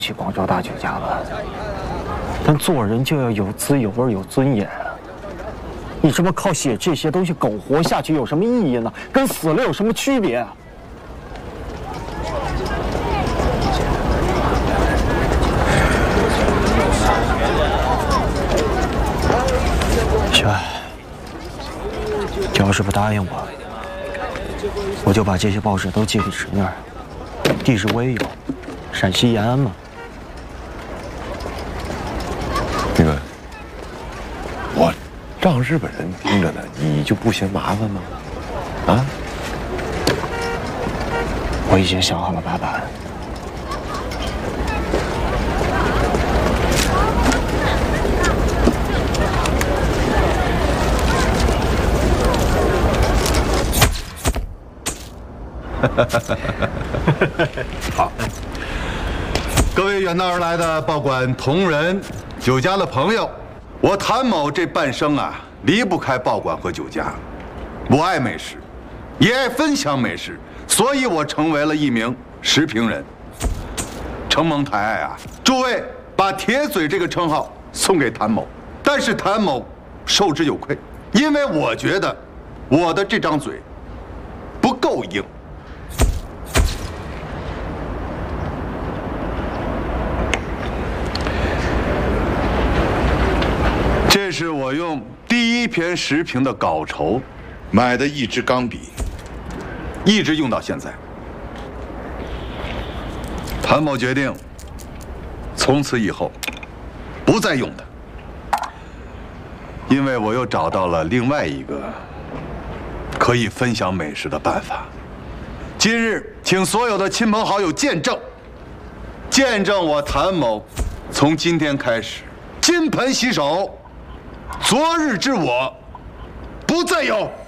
去广州大酒家了，但做人就要有滋有味有尊严啊！你这么靠写这些东西苟活下去有什么意义呢？跟死了有什么区别啊？行，你要是不答应我就把这些报纸都寄给侄女儿。地址我也有，陕西延安嘛。 那个，我让日本人盯着呢，你就不嫌麻烦吗？啊？ 我已经想好了办法。 好，各位远道而来的报馆同仁、酒家的朋友，我谭某这半生啊，离不开报馆和酒家。我爱美食，也爱分享美食，所以我成为了一名食评人。承蒙抬爱啊，诸位把铁嘴这个称号送给谭某，但是谭某受之有愧，因为我觉得我的这张嘴不够硬。这是我用第一篇时评的稿酬买的一支钢笔，一直用到现在。谭某决定，从此以后不再用它，因为我又找到了另外一个可以分享美食的办法。今日，请所有的亲朋好友见证，见证我谭某从今天开始金盆洗手。昨日之我，不再有。